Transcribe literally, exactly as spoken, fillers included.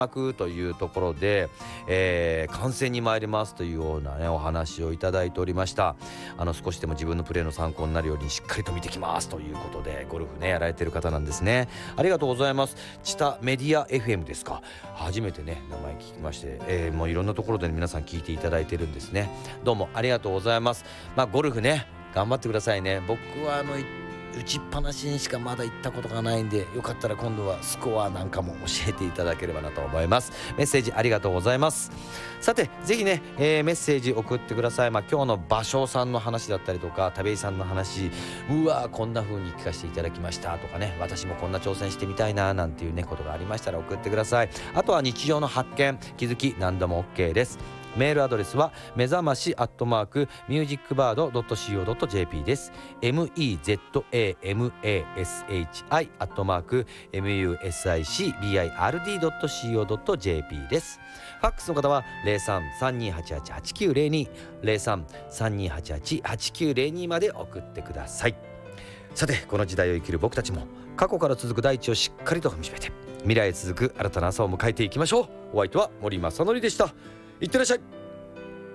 膜というところで、えー、観戦に参りますというようなねお話をいただいておりました。あの少しでも自分のプレーの参考になるようにしっかりと見てきますということで、ゴルフねやられてる方なんですね。ありがとうございます。チタメディア エフエム ですか。初めてね名前聞きまして、えー、もういろんなところで皆さん聞いていただいてるんですね。どうもありがとうございます。まあゴルフね頑張ってくださいね。僕はあの打ちっぱなしにしかまだ行ったことがないんで、よかったら今度はスコアなんかも教えていただければなと思います。メッセージありがとうございます。さてぜひね、えー、メッセージ送ってください。まあ、今日の芭蕉さんの話だったりとか田部井さんの話、うわーこんな風に聞かせていただきましたとかね、私もこんな挑戦してみたいななんていうねことがありましたら送ってください。あとは日常の発見気づき何でも OK です。メールアドレスは目覚ましアットマークミュージックバードドットシーオードットジェーピー です。 メザマシ アットマーク ミューシックバード ドットシーオードットジェーピー です。ファックスの方は ゼロさん さんにーはちはち はちきゅうゼロに ゼロさん さんにーはちはち はちきゅうゼロにまで送ってください。さてこの時代を生きる僕たちも過去から続く大地をしっかりと踏みしめて未来へ続く新たな朝を迎えていきましょう。お相手は森正則でした。いってらっしゃい。